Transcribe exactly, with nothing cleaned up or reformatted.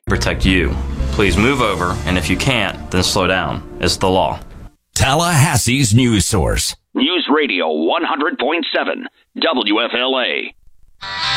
protect you. Please move over, and if you can't, then slow down. It's the law. Tallahassee's news source. News Radio one hundred point seven, W F L A.